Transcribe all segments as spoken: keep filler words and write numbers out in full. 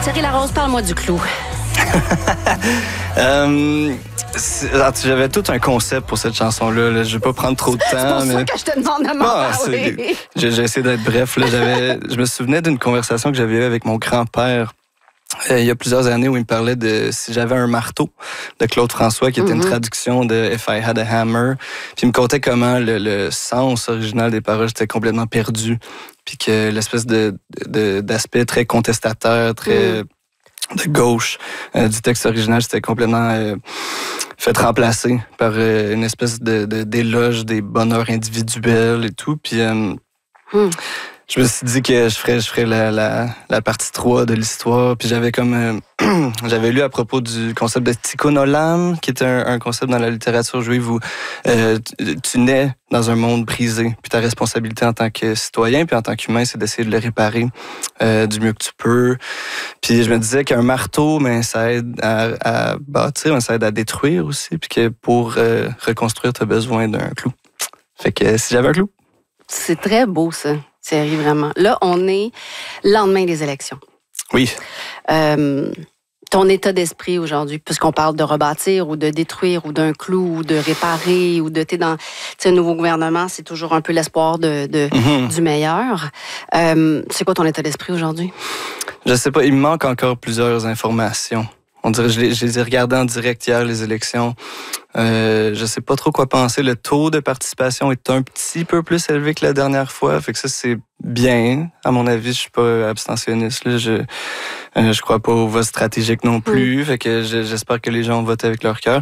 Thierry Larose, parle-moi du clou. euh, J'avais tout un concept pour cette chanson-là. Là. Je ne vais pas prendre trop de temps. C'est pour mais... ça que je te demande de m'en parler. Ah, j'ai, j'ai essayé d'être bref. Là. J'avais, je me souvenais d'une conversation que j'avais eue avec mon grand-père euh, il y a plusieurs années où il me parlait de Si j'avais un marteau de Claude François, qui était mm-hmm. une traduction de If I Had a Hammer. Puis il me contait comment le, le sens original des paroles était complètement perdu. Puis que l'espèce de, de, d'aspect très contestataire, très... Mm. de gauche euh, du texte original, c'était complètement euh, fait remplacer par euh, une espèce de, de, d'éloge des bonheurs individuels et tout. Puis euh, mm. je me suis dit que je ferais, je ferais la, la, la partie trois de l'histoire. Puis j'avais comme... Euh, j'avais lu à propos du concept de tikkun olam, qui est un, un concept dans la littérature juive où euh, tu, tu nais dans un monde brisé. Puis ta responsabilité en tant que citoyen puis en tant qu'humain, c'est d'essayer de le réparer euh, du mieux que tu peux. Puis je me disais qu'un marteau, ben, ça aide à, à bâtir, mais ça aide à détruire aussi. Puis que pour euh, reconstruire, tu as besoin d'un clou. Fait que si j'avais un clou. C'est très beau, ça, Thierry, vraiment. Là, on est lendemain des élections. Oui. Euh, ton état d'esprit aujourd'hui, puisqu'on parle de rebâtir ou de détruire ou d'un clou ou de réparer ou de... T'es dans un nouveau gouvernement, c'est toujours un peu l'espoir de, de, mm-hmm. du meilleur. Euh, c'est quoi ton état d'esprit aujourd'hui? Je sais pas, il me manque encore plusieurs informations. On dirait, je les, je les ai regardées en direct hier, les élections. Euh, je sais pas trop quoi penser. Le taux de participation est un petit peu plus élevé que la dernière fois. Fait que ça, c'est bien. À mon avis, je suis pas abstentionniste. Là. Je, euh, je crois pas au vote stratégique non plus. Mm. Fait que je, j'espère que les gens votent avec leur cœur.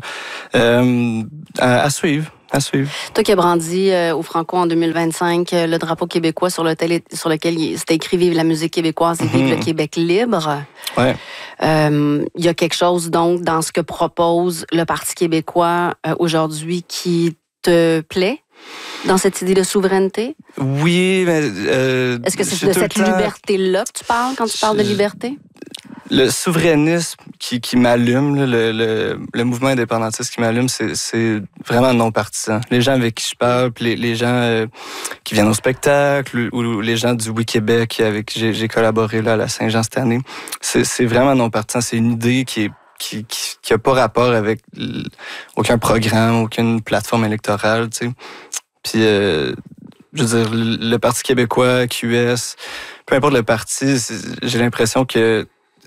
Euh, à, à suivre. À suivre. Toi qui as brandi euh, au Franco en deux mille vingt-cinq, euh, le drapeau québécois sur, le télé, sur lequel il, c'était écrit « Vive la musique québécoise et vive mm-hmm. le Québec libre ouais. ». Euh, il y a quelque chose donc dans ce que propose le Parti québécois euh, aujourd'hui qui te plaît? Dans cette idée de souveraineté? Oui, mais... Euh, Est-ce que c'est de cette temps... liberté-là que tu parles quand tu parles de liberté? Le souverainisme qui, qui m'allume, là, le, le, le mouvement indépendantiste qui m'allume, c'est, c'est vraiment non partisan. Les gens avec qui je parle, les, les gens euh, qui viennent au spectacle, ou les gens du Oui Québec avec qui j'ai, j'ai collaboré là, à la Saint-Jean cette année, c'est, c'est vraiment non partisan. C'est une idée qui est qui, qui, qui a pas rapport avec l... aucun programme, aucune plateforme électorale, tu sais. Puis, euh, je veux dire, le Parti québécois, Q S, peu importe le parti, j'ai l'impression que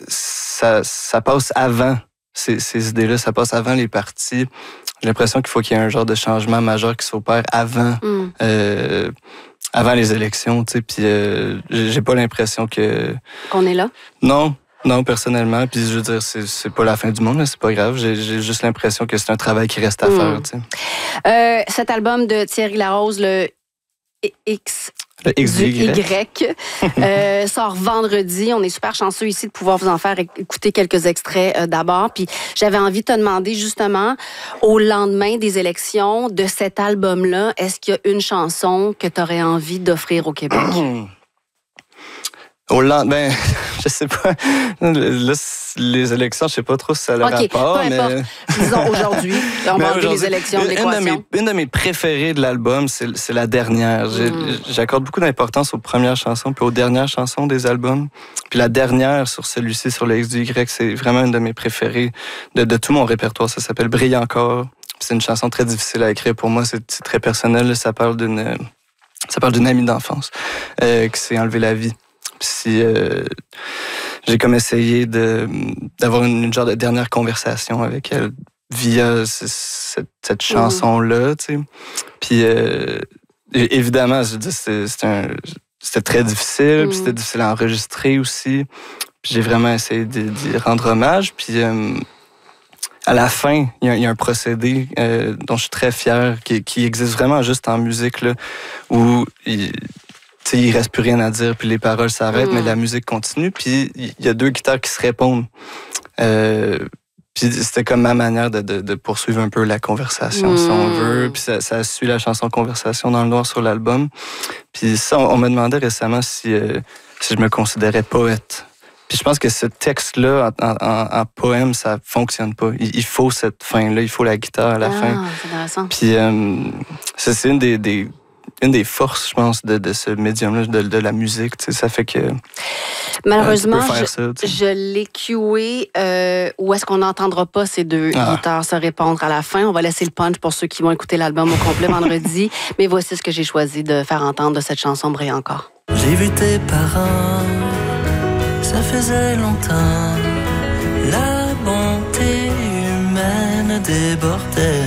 ça, ça passe avant ces, ces idées-là, ça passe avant les partis. J'ai l'impression qu'il faut qu'il y ait un genre de changement majeur qui s'opère avant, mm. euh, avant les élections, tu sais. Puis, euh, j'ai pas l'impression que... Qu'on est là? Non. Non, personnellement. Puis, je veux dire, c'est, c'est pas la fin du monde, là, c'est pas grave. J'ai, j'ai juste l'impression que c'est un travail qui reste à mmh. faire, tu sais. Euh, cet album de Thierry Larose, le X... Le X du Y, euh, sort vendredi. On est super chanceux ici de pouvoir vous en faire écouter quelques extraits euh, d'abord. Puis j'avais envie de te demander justement, au lendemain des élections, de cet album-là, est-ce qu'il y a une chanson que tu aurais envie d'offrir au Québec? Au lendemain, ben, je sais pas. Là, les élections, je sais pas trop si ça a le okay, rapport, peu importe. mais... Disons aujourd'hui, on va enlever les élections de l'équation. Une de mes, une de mes préférées de l'album, c'est, c'est la dernière. J'ai, mm. J'accorde beaucoup d'importance aux premières chansons puis aux dernières chansons des albums. Puis la dernière sur celui-ci, sur le X du Y, c'est vraiment une de mes préférées de, de tout mon répertoire. Ça s'appelle « Brille encore ». C'est une chanson très difficile à écrire pour moi. C'est, c'est très personnel. Ça parle d'une, ça parle d'une amie d'enfance euh, qui s'est enlevée la vie. Si euh, j'ai comme essayé de d'avoir une, une genre de dernière conversation avec elle via ce, cette, cette chanson-là, tu sais. Puis euh, évidemment, je dis, c'était, c'était, un, c'était très difficile, mm. puis c'était difficile à enregistrer aussi. Puis j'ai vraiment essayé d'y, d'y rendre hommage. Puis euh, à la fin, il y, y a un procédé euh, dont je suis très fier, qui, qui existe vraiment juste en musique, là, où il, T'sais, il reste plus rien à dire, puis les paroles s'arrêtent, mm. mais la musique continue, puis il y a deux guitares qui se répondent. Euh, puis c'était comme ma manière de, de, de poursuivre un peu la conversation, mm. si on veut. Puis ça, ça suit la chanson Conversation dans le noir sur l'album. Puis ça, on, on m'a demandé récemment si, euh, si je me considérais poète. Puis je pense que ce texte-là, en, en, en poème, ça fonctionne pas. Il, il faut cette fin-là, il faut la guitare à la ah, fin. C'est intéressant. Puis euh, ça, c'est une des... des une des forces, je pense, de, de ce médium-là, de, de la musique. Tu sais, ça fait que... Malheureusement, euh, je, ça, je l'ai cué euh, où est-ce qu'on n'entendra pas ces deux ah. guitares se répondre à la fin. On va laisser le punch pour ceux qui vont écouter l'album au complet vendredi. Mais voici ce que j'ai choisi de faire entendre de cette chanson Brille encore. J'ai vu tes parents, ça faisait longtemps. La bonté humaine débordait.